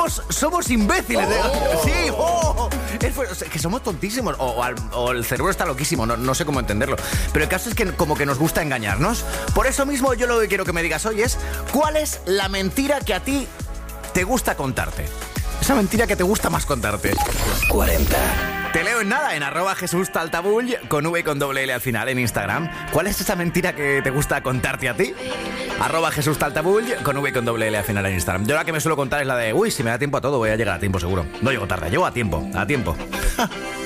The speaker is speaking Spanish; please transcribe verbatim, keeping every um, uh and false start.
somos, somos imbéciles. Oh. Sí, oh. es que somos tontísimos. O, o, al, o el cerebro está loquísimo, no, no sé cómo entenderlo. Pero el caso es que como que nos gusta engañarnos. Por eso mismo yo lo que quiero que me digas hoy es: ¿cuál es la mentira que a ti te gusta contarte? Esa mentira que te gusta más contarte. cuarenta. Te leo en nada, en arroba Jesús Taltabull, con V y con doble L al final en Instagram. ¿Cuál es esa mentira que te gusta contarte a ti? Arroba Jesús Taltabull, con V y con doble L al final en Instagram. Yo la que me suelo contar es la de: uy, si me da tiempo a todo, voy a llegar a tiempo seguro. No llego tarde, llego a tiempo, a tiempo.